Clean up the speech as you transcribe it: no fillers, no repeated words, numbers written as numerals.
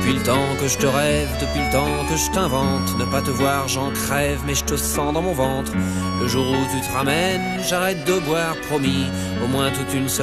Depuis le temps que je te rêve, depuis le temps que je t'invente, ne pas te voir j'en crève, mais je te sens dans mon ventre. Le jour où tu te ramènes, j'arrête de boire, promis, au moins toute une semaine.